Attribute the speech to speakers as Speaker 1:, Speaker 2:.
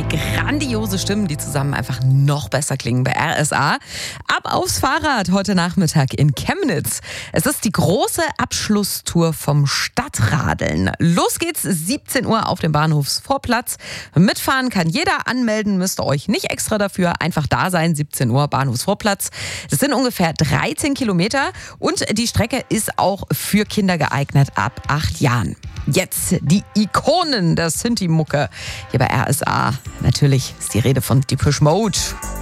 Speaker 1: grandiose Stimmen, die zusammen einfach noch besser klingen bei RSA. Ab aufs Fahrrad heute Nachmittag in Chemnitz. Es ist die große Abschlusstour vom Stadtradeln. Los geht's, 17 Uhr auf dem Bahnhofsvorplatz. Mitfahren kann jeder, anmelden müsst ihr euch nicht extra dafür. Einfach da sein, 17 Uhr Bahnhofsvorplatz. Das sind ungefähr 13 Kilometer und die Strecke ist auch für Kinder geeignet ab 8 Jahren. Jetzt die Ikonen der Sinti-Mucke hier bei RSA. Natürlich ist die Rede von Depeche Mode.